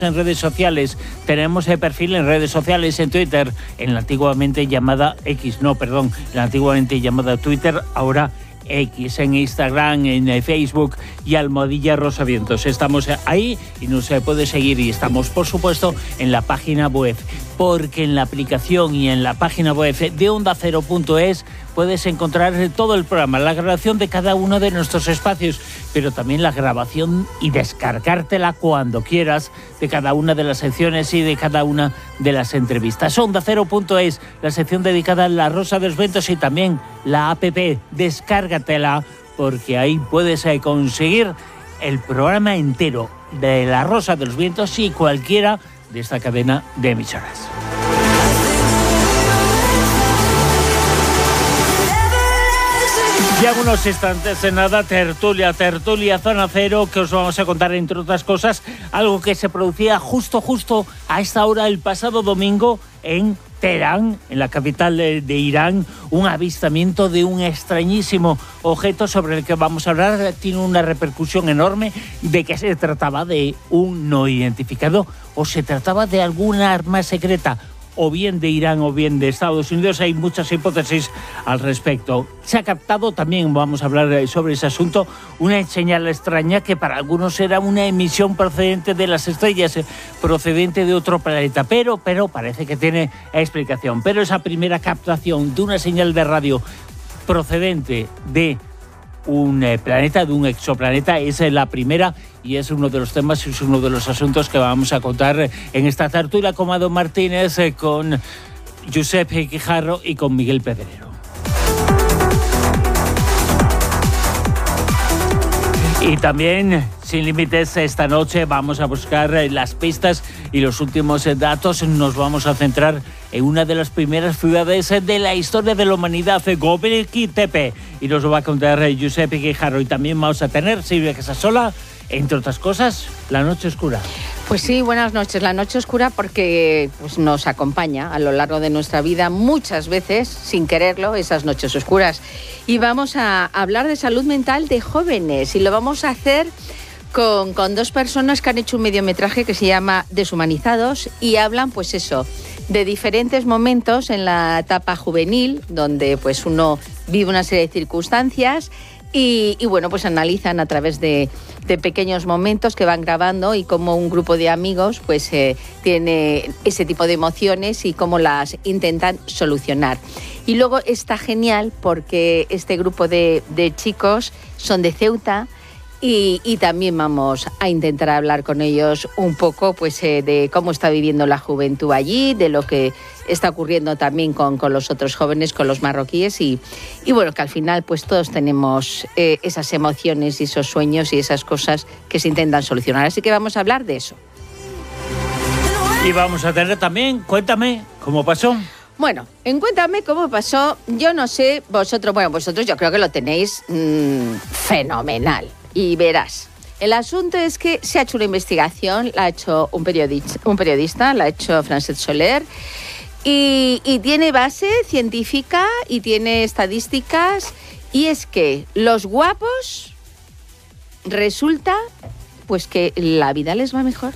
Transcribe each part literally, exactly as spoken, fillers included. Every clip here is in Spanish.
En redes sociales, tenemos el perfil en redes sociales, en Twitter, en la antiguamente llamada X, no, perdón, la antiguamente llamada Twitter, ahora X, en Instagram, en Facebook y Almohadilla Rosavientos. Estamos ahí y nos puede seguir, y estamos, por supuesto, en la página web, porque en la aplicación y en la página web de onda cero punto es puedes encontrar todo el programa, la grabación de cada uno de nuestros espacios, pero también la grabación y descargártela cuando quieras de cada una de las secciones y de cada una de las entrevistas. onda cero punto es, la sección dedicada a la Rosa de los Vientos, y también la app, descárgatela, porque ahí puedes conseguir el programa entero de la Rosa de los Vientos y cualquiera de esta cadena de emisoras. Ya unos instantes de nada, tertulia, tertulia Zona Cero, que os vamos a contar, entre otras cosas, algo que se producía justo, justo a esta hora el pasado domingo en Teherán, en la capital de, de Irán, un avistamiento de un extrañísimo objeto sobre el que vamos a hablar. Tiene una repercusión enorme. De que se trataba de un no identificado o se trataba de alguna arma secreta, o bien de Irán o bien de Estados Unidos. Hay muchas hipótesis al respecto. Se ha captado, también vamos a hablar sobre ese asunto, una señal extraña que para algunos era una emisión procedente de las estrellas, procedente de otro planeta, pero, pero parece que tiene explicación. Pero esa primera captación de una señal de radio procedente de un planeta, de un exoplaneta, es la primera, y es uno de los temas, es uno de los asuntos que vamos a contar en esta tertulia con Mado Martínez, con Josep Quijarro y con Miguel Pedrero. Y también, sin límites, esta noche vamos a buscar las pistas y los últimos datos. Nos vamos a centrar en una de las primeras ciudades de la historia de la humanidad, Göbekli Tepe, y nos lo va a contar Josep Quijarro. Y también vamos a tener Silvia Casasola, entre otras cosas, La Noche Oscura. Pues sí, buenas noches. La Noche Oscura, porque pues, nos acompaña a lo largo de nuestra vida muchas veces, sin quererlo, esas noches oscuras. Y vamos a hablar de salud mental de jóvenes, y lo vamos a hacer con, con dos personas que han hecho un mediometraje que se llama Deshumanizados, y hablan, pues eso, de diferentes momentos en la etapa juvenil, donde pues uno vive una serie de circunstancias. Y, y bueno, pues analizan a través de, de pequeños momentos que van grabando, y cómo un grupo de amigos pues eh, tiene ese tipo de emociones y cómo las intentan solucionar. Y luego está genial porque este grupo de, de chicos son de Ceuta, y, y también vamos a intentar hablar con ellos un poco pues eh, de cómo está viviendo la juventud allí, de lo que está ocurriendo también con, con los otros jóvenes, con los marroquíes, y, y bueno, que al final pues todos tenemos eh, esas emociones y esos sueños y esas cosas que se intentan solucionar. Así que vamos a hablar de eso. Y vamos a tener también, cuéntame, ¿cómo pasó? Bueno, en Cuéntame Cómo Pasó, yo no sé, vosotros, bueno, vosotros yo creo que lo tenéis mmm, fenomenal. Y verás, el asunto es que se ha hecho una investigación, la ha hecho un periodista, un periodista la ha hecho Francesc Soler, y, y tiene base científica y tiene estadísticas, y es que los guapos resulta pues que la vida les va mejor.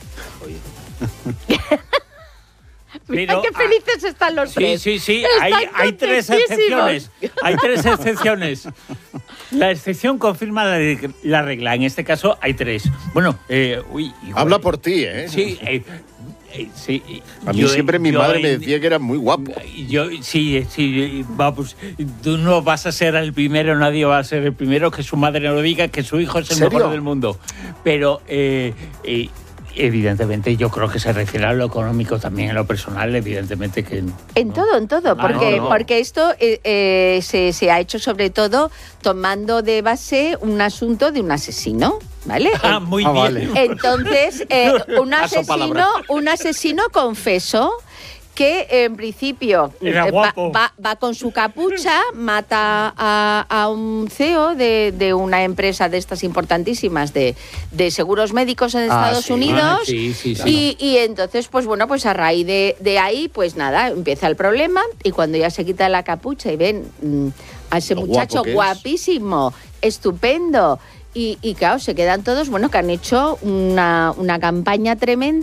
Mira qué felices ah, están los sí, tres. Sí, sí, sí, hay, hay tres excepciones. Hay tres excepciones. La excepción confirma la, la regla. En este caso hay tres. Bueno, eh, uy, igual, habla por ti, ¿eh? Sí, eh, eh, sí. A mí yo, siempre mi yo, madre eh, me decía que era muy guapo. Yo, sí, sí, vamos, tú no vas a ser el primero, nadie va a ser el primero que su madre no lo diga, que su hijo es el mejor del mundo. Pero, eh, eh, evidentemente, yo creo que se refiere a lo económico, también a lo personal, evidentemente que no. En ¿no? todo, en todo, porque, ah, no, no. porque esto eh, eh, se, se ha hecho sobre todo tomando de base un asunto de un asesino, ¿vale? Ah, muy ah, bien. Vale. Entonces, eh, un asesino, un asesino confeso que en principio va, va, va con su capucha, mata a, a un C E O de, de una empresa de estas importantísimas de, de seguros médicos en ah, Estados sí. Unidos, ah, sí, sí, sí. Y, y entonces, pues bueno, pues a raíz de, de ahí, pues nada, empieza el problema, y cuando ya se quita la capucha y ven mmm, a ese Lo muchacho guapísimo, estupendo, y, y claro, se quedan todos, bueno, que han hecho una, una campaña tremenda